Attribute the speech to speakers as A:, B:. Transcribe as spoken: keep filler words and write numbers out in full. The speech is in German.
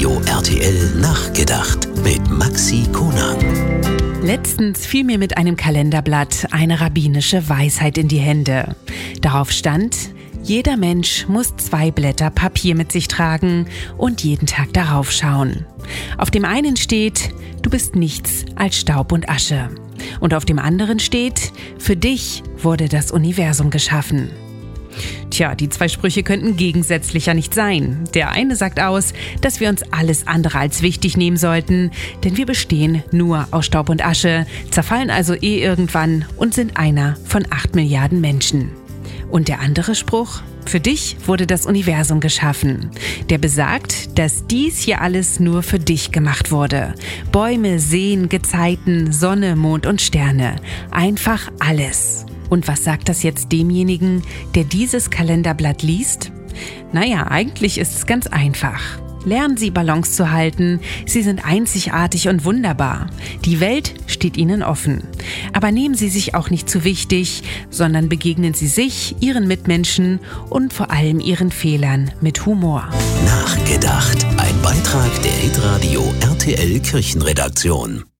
A: Hitradio R T L Nachgedacht mit Maxi Konang.
B: Letztens fiel mir mit einem Kalenderblatt eine rabbinische Weisheit in die Hände. Darauf stand: Jeder Mensch muss zwei Blätter Papier mit sich tragen und jeden Tag darauf schauen. Auf dem einen steht: Du bist nichts als Staub und Asche. Und auf dem anderen steht: Für dich wurde das Universum geschaffen. Tja, die zwei Sprüche könnten gegensätzlicher nicht sein. Der eine sagt aus, dass wir uns alles andere als wichtig nehmen sollten, denn wir bestehen nur aus Staub und Asche, zerfallen also eh irgendwann und sind einer von acht Milliarden Menschen. Und der andere Spruch: Für dich wurde das Universum geschaffen. Der besagt, dass dies hier alles nur für dich gemacht wurde. Bäume, Seen, Gezeiten, Sonne, Mond und Sterne. Einfach alles. Und was sagt das jetzt demjenigen, der dieses Kalenderblatt liest? Naja, eigentlich ist es ganz einfach. Lernen Sie, Balance zu halten. Sie sind einzigartig und wunderbar. Die Welt steht Ihnen offen. Aber nehmen Sie sich auch nicht zu wichtig, sondern begegnen Sie sich, Ihren Mitmenschen und vor allem Ihren Fehlern mit Humor.
A: Nachgedacht. Ein Beitrag der Hitradio R T L Kirchenredaktion.